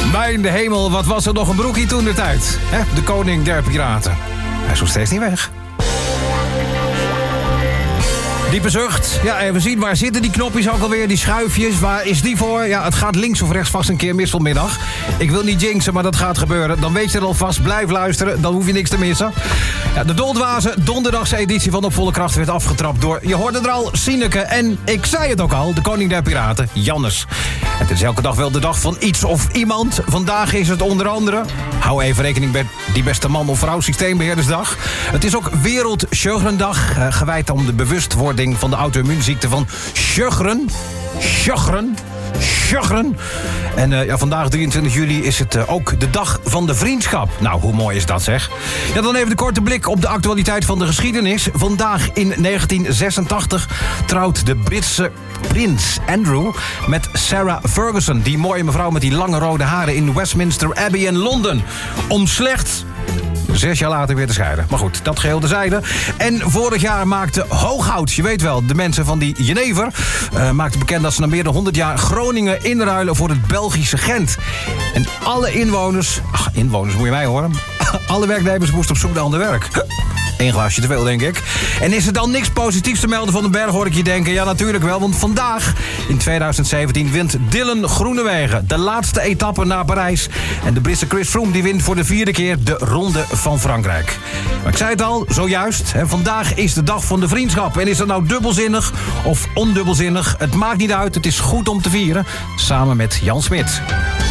Mijn de hemel, wat was er nog een broekie toen de tijd? Hè? De koning der piraten. Hij is nog steeds niet weg. Diepe zucht. Ja, even zien, waar zitten die knopjes ook alweer? Die schuifjes, waar is die voor? Ja, het gaat links of rechts vast een keer mis vanmiddag. Ik wil niet jinxen, maar dat gaat gebeuren. Dan weet je het alvast. Blijf luisteren, dan hoef je niks te missen. Ja, de Doldwazen donderdagse editie van Op Volle Kracht werd afgetrapt door, je hoorde er al, Sineke. En ik zei het ook al, de koning der piraten, Jannes. Het is elke dag wel de dag van iets of iemand. Vandaag is het onder andere, hou even rekening met die beste man of vrouw systeembeheerdersdag. Het is ook Wereldsjuggerendag, gewijd om de bewustwording van de auto-immuunziekte van Sjögren. En vandaag 23 juli is het ook de dag van de vriendschap. Nou, hoe mooi is dat zeg. Ja, dan even de korte blik op de actualiteit van de geschiedenis. Vandaag in 1986 trouwt de Britse prins Andrew met Sarah Ferguson. Die mooie mevrouw met die lange rode haren in Westminster Abbey in Londen. Om slechts 6 jaar later weer te scheiden. Maar goed, dat geheel terzijde. En vorig jaar maakte Hooghout, je weet wel, de mensen van die Jenever, maakte bekend dat ze na meer dan 100 jaar Groningen inruilen voor het Belgische Gent. En alle inwoners moet je mij horen, alle werknemers moesten op zoek naar ander werk. 1 glaasje te veel, denk ik. En is er dan niks positiefs te melden van den berg, hoor ik je denken? Ja, natuurlijk wel, want vandaag, in 2017, wint Dylan Groenewegen de laatste etappe naar Parijs. En de Britse Chris Froome die wint voor de 4e keer de Ronde van Frankrijk. Maar ik zei het al, zojuist, vandaag is de dag van de vriendschap. En is dat nou dubbelzinnig of ondubbelzinnig? Het maakt niet uit, het is goed om te vieren. Samen met Jan Smit.